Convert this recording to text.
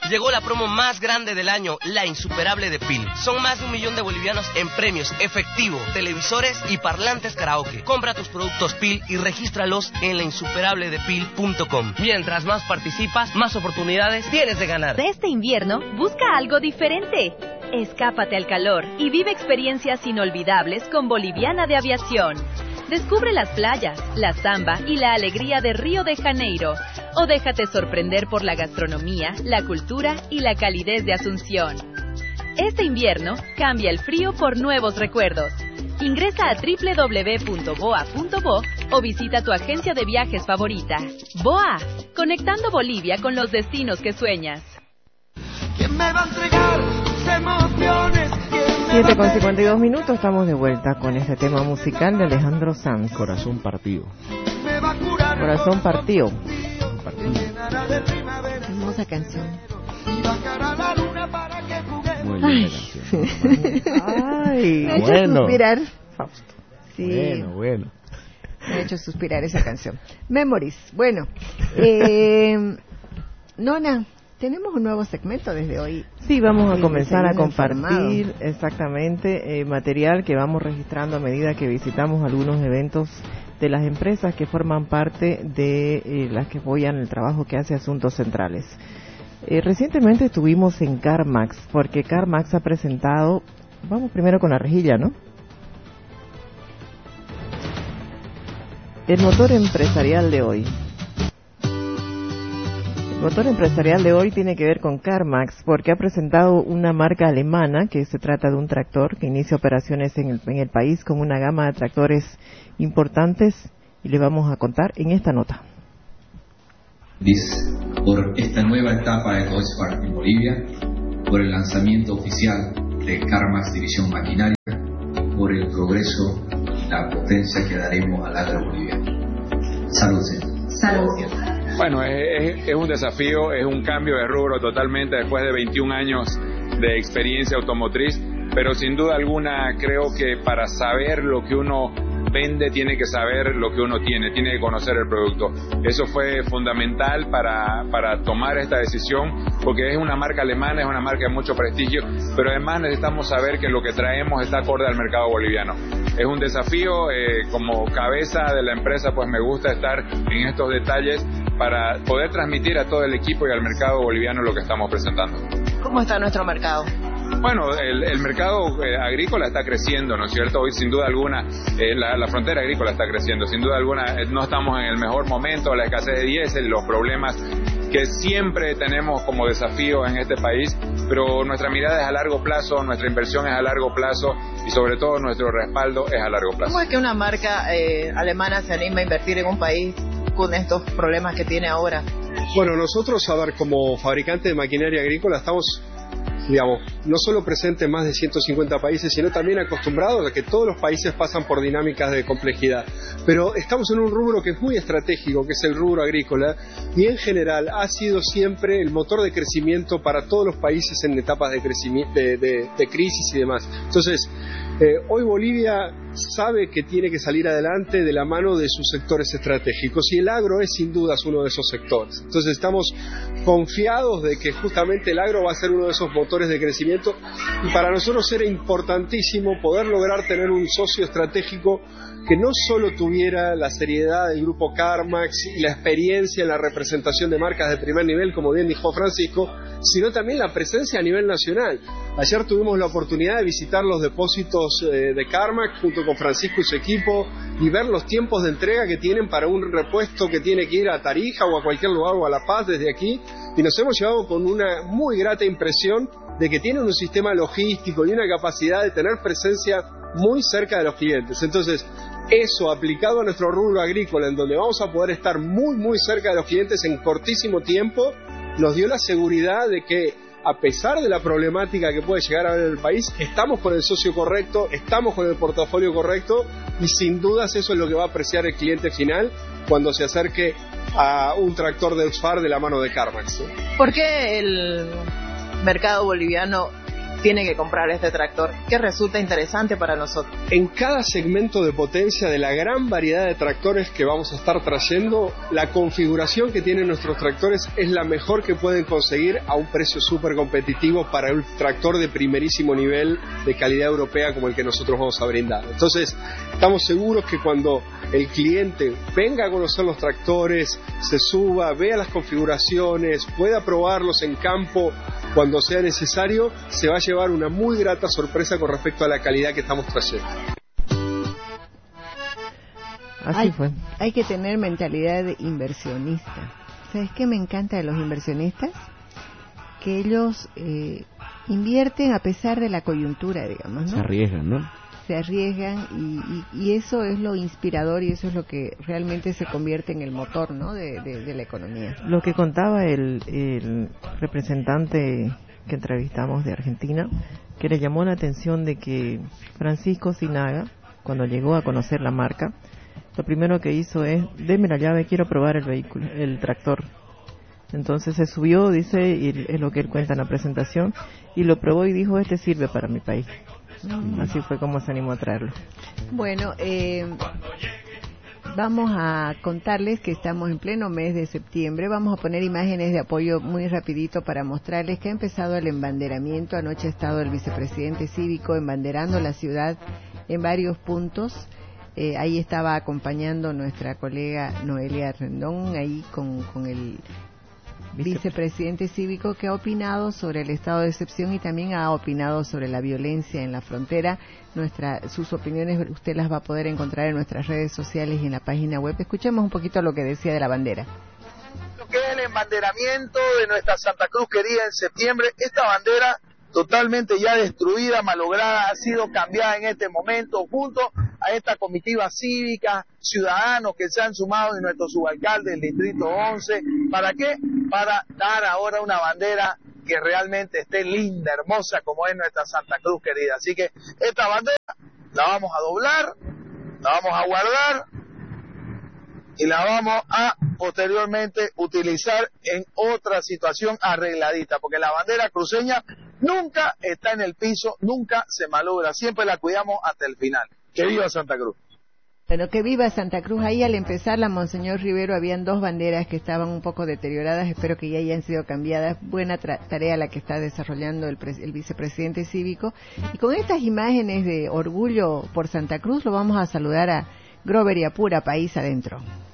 Llegó la promo más grande del año, la insuperable de PIL. Son más de 1 millón de bolivianos en premios, efectivo, televisores y parlantes karaoke. Compra tus productos PIL y regístralos en lainsuperabledepil.com. Mientras más participas, más oportunidades tienes de ganar. Este invierno, busca algo diferente. Escápate al calor y vive experiencias inolvidables con Boliviana de Aviación. Descubre las playas, la samba y la alegría de Río de Janeiro. O déjate sorprender por la gastronomía, la cultura y la calidez de Asunción. Este invierno, cambia el frío por nuevos recuerdos. Ingresa a www.boa.bo o visita tu agencia de viajes favorita. BOA, conectando Bolivia con los destinos que sueñas. ¿Quién me va a entregar sus emociones? 7:52, estamos de vuelta con este tema musical de Alejandro Sanz. Corazón partido. Corazón partido. Hermosa canción. Muy linda canción. Ay, me ha hecho suspirar, Fausto. Sí. Bueno. Me ha hecho suspirar esa canción. Memories. Bueno, Nona, tenemos un nuevo segmento desde hoy. Sí, vamos a comenzar a compartir exactamente material que vamos registrando a medida que visitamos algunos eventos de las empresas que forman parte de las que apoyan el trabajo que hace Asuntos Centrales. Recientemente estuvimos en CarMax, porque CarMax ha presentado, vamos primero con la rejilla, ¿no? El motor empresarial de hoy. El motor empresarial de hoy tiene que ver con CarMax, porque ha presentado una marca alemana, que se trata de un tractor que inicia operaciones en el país con una gama de tractores importantes, y le vamos a contar en esta nota. Por esta nueva etapa de Deutschfahrt en Bolivia, por el lanzamiento oficial de CarMax División Maquinaria, por el progreso y la potencia que daremos al agro boliviano. Salud, señor. Salud. Bueno, es un desafío, es un cambio de rubro totalmente después de 21 años de experiencia automotriz, pero sin duda alguna creo que para saber lo que uno vende tiene que saber lo que uno tiene que conocer el producto. Eso fue fundamental para tomar esta decisión, porque es una marca alemana, es una marca de mucho prestigio, pero además necesitamos saber que lo que traemos está acorde al mercado boliviano. Es un desafío, como cabeza de la empresa pues me gusta estar en estos detalles para poder transmitir a todo el equipo y al mercado boliviano lo que estamos presentando. ¿Cómo está nuestro mercado? Bueno, el mercado agrícola está creciendo, ¿no es cierto? Hoy sin duda alguna la frontera agrícola está creciendo, sin duda alguna no estamos en el mejor momento, la escasez de diésel, los problemas que siempre tenemos como desafío en este país, pero nuestra mirada es a largo plazo, nuestra inversión es a largo plazo y sobre todo nuestro respaldo es a largo plazo. ¿Cómo es que una marca alemana se anima a invertir en un país con estos problemas que tiene ahora? Bueno, nosotros, a ver, como fabricante de maquinaria agrícola estamos, digamos, no solo presente en más de 150 países, sino también acostumbrados a que todos los países pasan por dinámicas de complejidad. Pero estamos en un rubro que es muy estratégico, que es el rubro agrícola, y en general ha sido siempre el motor de crecimiento para todos los países en etapas de crecimiento, de crisis y demás. Entonces, hoy Bolivia sabe que tiene que salir adelante de la mano de sus sectores estratégicos, y el agro es sin dudas uno de esos sectores. Entonces estamos confiados de que justamente el agro va a ser uno de esos motores de crecimiento, y para nosotros era importantísimo poder lograr tener un socio estratégico que no solo tuviera la seriedad del grupo CarMax y la experiencia en la representación de marcas de primer nivel, como bien dijo Francisco, sino también la presencia a nivel nacional. Ayer tuvimos la oportunidad de visitar los depósitos de CarMax junto con Francisco y su equipo y ver los tiempos de entrega que tienen para un repuesto que tiene que ir a Tarija o a cualquier lugar o a La Paz desde aquí, y nos hemos llevado con una muy grata impresión de que tienen un sistema logístico y una capacidad de tener presencia muy cerca de los clientes. Entonces, eso aplicado a nuestro rubro agrícola, en donde vamos a poder estar muy cerca de los clientes en cortísimo tiempo, nos dio la seguridad de que, a pesar de la problemática que puede llegar a haber en el país, estamos con el socio correcto, estamos con el portafolio correcto, y sin dudas eso es lo que va a apreciar el cliente final cuando se acerque a un tractor de Deutschfahrt de la mano de CarMax. ¿Por qué el mercado boliviano tiene que comprar este tractor, que resulta interesante para nosotros. En cada segmento de potencia de la gran variedad de tractores que vamos a estar trayendo, la configuración que tienen nuestros tractores es la mejor que pueden conseguir a un precio súper competitivo para un tractor de primerísimo nivel de calidad europea como el que nosotros vamos a brindar. Entonces, estamos seguros que cuando el cliente venga a conocer los tractores, se suba, vea las configuraciones, pueda probarlos en campo cuando sea necesario, se va a llevar una muy grata sorpresa con respecto a la calidad que estamos trayendo. Así fue. Hay que tener mentalidad de inversionista. ¿Sabes qué me encanta de los inversionistas? Que ellos invierten a pesar de la coyuntura, digamos, ¿no? Se arriesgan, ¿no? Se arriesgan y eso es lo inspirador y eso es lo que realmente se convierte en el motor, ¿no? de la economía. Lo que contaba el representante que entrevistamos de Argentina, que le llamó la atención de que Francisco Sinaga, cuando llegó a conocer la marca, lo primero que hizo es: deme la llave, quiero probar el vehículo, el tractor. Entonces se subió, dice, y es lo que él cuenta en la presentación, y lo probó y dijo: este sirve para mi país. Así fue como se animó a traerlo. Bueno, vamos a contarles que estamos en pleno mes de septiembre. Vamos a poner imágenes de apoyo muy rapidito para mostrarles que ha empezado el embanderamiento. Anoche ha estado el vicepresidente cívico embanderando la ciudad en varios puntos. Ahí estaba acompañando nuestra colega Noelia Rendón, ahí con el vicepresidente cívico, que ha opinado sobre el estado de excepción y también ha opinado sobre la violencia en la frontera. Sus opiniones usted las va a poder encontrar en nuestras redes sociales y en la página web. Escuchemos un poquito lo que decía de la bandera. Lo que es el embanderamiento de nuestra Santa Cruz querida en septiembre, esta bandera totalmente ya destruida, malograda, ha sido cambiada en este momento junto a esta comitiva cívica, ciudadanos que se han sumado y nuestro subalcalde del distrito 11, ¿para qué? Para dar ahora una bandera que realmente esté linda, hermosa, como es nuestra Santa Cruz querida. Así que esta bandera la vamos a doblar, la vamos a guardar y la vamos a posteriormente utilizar en otra situación arregladita, porque la bandera cruceña nunca está en el piso, nunca se malogra, siempre la cuidamos hasta el final. ¡Que viva Santa Cruz! Bueno, que viva Santa Cruz. Ahí al empezar la Monseñor Rivero habían dos banderas que estaban un poco deterioradas, espero que ya hayan sido cambiadas. Buena tarea la que está desarrollando el vicepresidente cívico. Y con estas imágenes de orgullo por Santa Cruz lo vamos a saludar a Grover y Apura, país adentro.